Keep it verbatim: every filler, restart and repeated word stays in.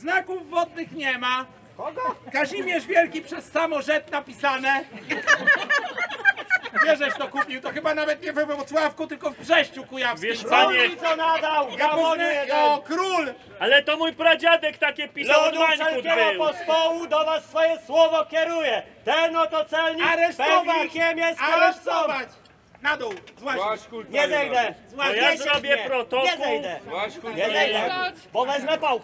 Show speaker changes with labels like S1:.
S1: Znaków wodnych nie ma.
S2: Kogo?
S1: Kazimierz Wielki przez samorzet napisane. Gdzieżeś to kupił? To chyba nawet nie we Wrocławku, tylko w Brześciu Kujawskim.
S3: Wiesz, panie,
S2: Król mi co nadał,
S1: Ja
S2: gamonie
S1: poznę,
S2: jeden.
S1: o, król!
S3: ale to mój pradziadek takie pisał, od
S2: Ludu
S3: Mańkut
S2: wszelkiego
S3: był.
S2: pospołu do was swoje słowo kieruje. Ten oto celnik
S1: Aresztować!
S2: pewnikiem jest kierowcą.
S1: Aresztować! Na dół, złaź.
S2: Nie zejdę.
S3: No ja
S2: Nie siedź
S3: zrobię
S2: mnie.
S3: protokół.
S2: Nie zejdę. Nie zejdę, bo wezmę pałkę.